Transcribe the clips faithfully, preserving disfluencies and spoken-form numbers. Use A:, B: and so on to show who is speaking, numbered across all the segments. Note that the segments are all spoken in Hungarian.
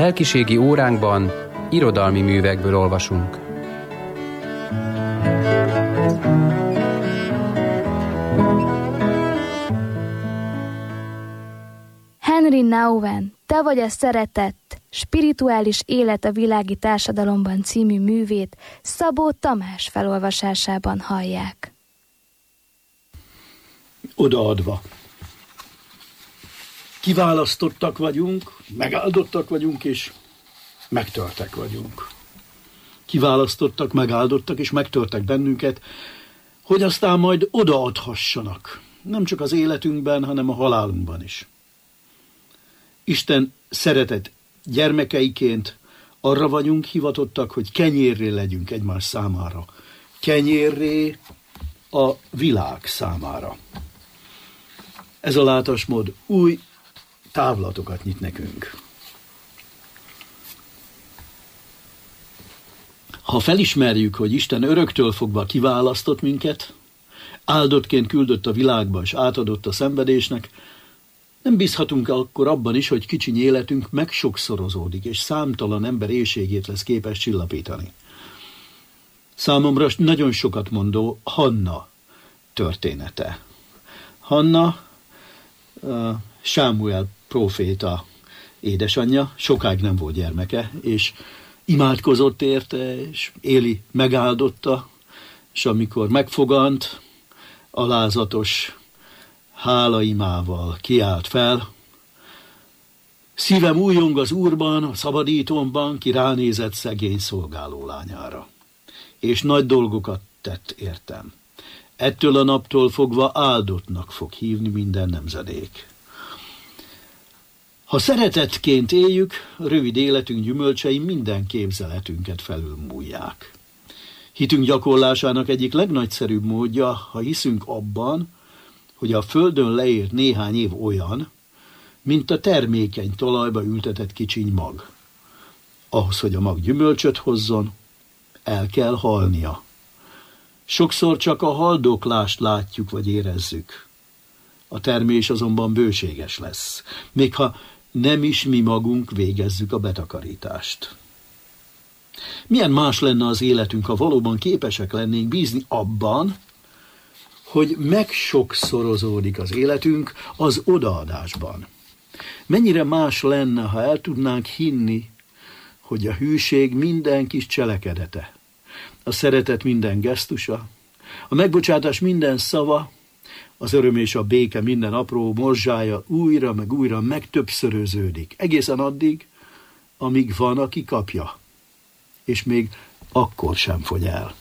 A: Lelkiségi óránkban irodalmi művekből olvasunk.
B: Henry Nouwen, Te vagy a szeretett, spirituális élet a világi társadalomban című művét Szabó Tamás felolvasásában hallják.
C: Odaadva. Kiválasztottak vagyunk, megáldottak vagyunk, és megtörtek vagyunk. Kiválasztottak, megáldottak, és megtörtek bennünket, hogy aztán majd odaadhassanak. Nem csak az életünkben, hanem a halálunkban is. Isten szeretett gyermekeiként arra vagyunk hivatottak, hogy kenyérré legyünk egymás számára. Kenyérré a világ számára. Ez a látásmód új távlatokat nyit nekünk. Ha felismerjük, hogy Isten öröktől fogva kiválasztott minket, áldottként küldött a világba és átadott a szenvedésnek, nem bízhatunk akkor abban is, hogy kicsiny életünk megsokszorozódik, és számtalan ember éhségét lesz képes csillapítani. Számomra nagyon sokat mondó Hanna története. Hanna, uh, Sámuel próféta édesanyja, sokáig nem volt gyermeke, és imádkozott érte, és Éli megáldotta, és amikor megfogant, alázatos hálaimával kiált fel. Szívem újjong az Úrban, a szabadítómban, ki ránézett szegény szolgáló lányára. És nagy dolgokat tett értem. Ettől a naptól fogva áldottnak fog hívni minden nemzedék. Ha szeretetként éljük, rövid életünk gyümölcsei minden képzeletünket felülmúlják. Hitünk gyakorlásának egyik legnagyszerűbb módja, ha hiszünk abban, hogy a földön leért néhány év olyan, mint a termékeny talajba ültetett kicsiny mag. Ahhoz, hogy a mag gyümölcsöt hozzon, el kell halnia. Sokszor csak a haldoklást látjuk vagy érezzük. A termés azonban bőséges lesz, még ha nem is mi magunk végezzük a betakarítást. Milyen más lenne az életünk, ha valóban képesek lennénk bízni abban, hogy megsokszorozódik az életünk az odaadásban. Mennyire más lenne, ha el tudnánk hinni, hogy a hűség minden kis cselekedete, a szeretet minden gesztusa, a megbocsátás minden szava, az öröm és a béke minden apró morzsája újra meg újra megtöbbszöröződik, egészen addig, amíg van, aki kapja, és még akkor sem fogy el.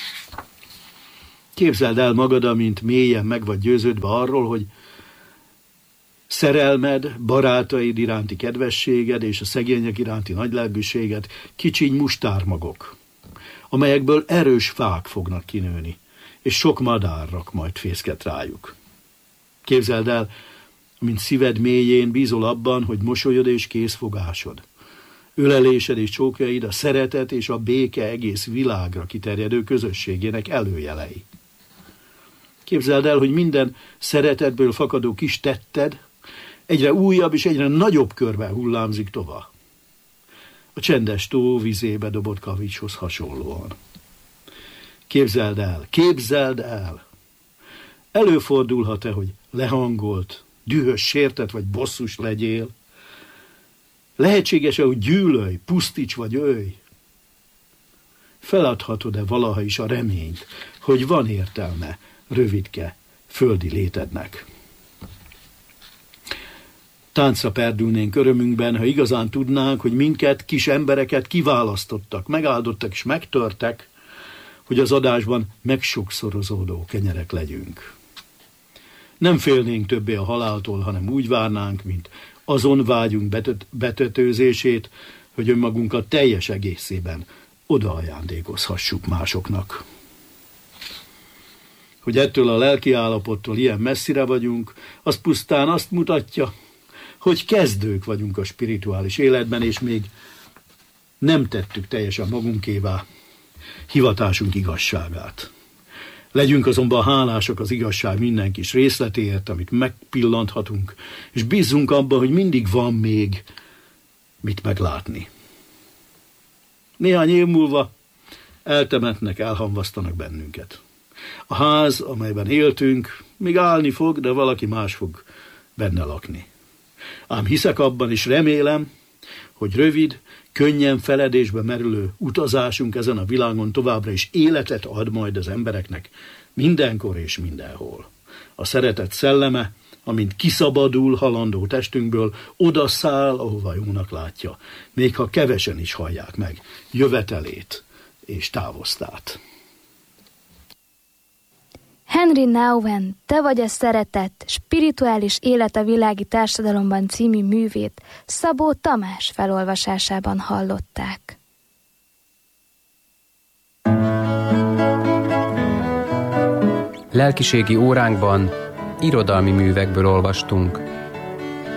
C: Képzeld el magad, amint mélyen meg vagy győződve arról, hogy szerelmed, barátaid iránti kedvességed és a szegények iránti nagylelkűséged kicsiny mustármagok, amelyekből erős fák fognak kinőni, és sok madár rak majd fészket rájuk. Képzeld el, mint szíved mélyén bízol abban, hogy mosolyod és készfogásod, ölelésed és csókjaid a szeretet és a béke egész világra kiterjedő közösségének előjelei. Képzeld el, hogy minden szeretetből fakadó kis tetted egyre újabb és egyre nagyobb körben hullámzik tovább. A csendes tó vizébe dobott kavicshoz hasonlóan. Képzeld el, képzeld el! Előfordulhat-e, hogy lehangolt, dühös, sértett vagy bosszus legyél? Lehetséges-e, hogy gyűlölj, pusztíts vagy ölj? Feladhatod-e valaha is a reményt, hogy van értelme rövidke földi létednek? Táncra perdülnénk örömünkben, ha igazán tudnánk, hogy minket, kis embereket kiválasztottak, megáldottak és megtörtek, hogy az adásban megsokszorozódó kenyerek legyünk. Nem félnénk többé a haláltól, hanem úgy várnánk, mint azon vágyunk betöt- betetőzését, hogy önmagunkat teljes egészében odaajándékozhassuk másoknak. Hogy ettől a lelki állapottól ilyen messzire vagyunk, az pusztán azt mutatja, hogy kezdők vagyunk a spirituális életben, és még nem tettük teljesen magunkévá hivatásunk igazságát. Legyünk azonban hálásak az igazság minden kis részletéért, amit megpillanthatunk, és bízzunk abban, hogy mindig van még mit meglátni. Néhány év múlva eltemetnek, elhamvasztanak bennünket. A ház, amelyben éltünk, még állni fog, de valaki más fog benne lakni. Ám hiszek abban is, remélem, hogy rövid, könnyen feledésbe merülő utazásunk ezen a világon továbbra is életet ad majd az embereknek mindenkor és mindenhol. A szeretet szelleme, amint kiszabadul halandó testünkből, odaszáll, ahova jónak látja, még ha kevesen is hallják meg jövetelét és távoztát.
B: Henry Nouwen, Te vagy a szeretet, spirituális élet a világi társadalomban című művét Szabó Tamás felolvasásában hallották.
A: Lelkiségi óránkban irodalmi művekből olvastunk.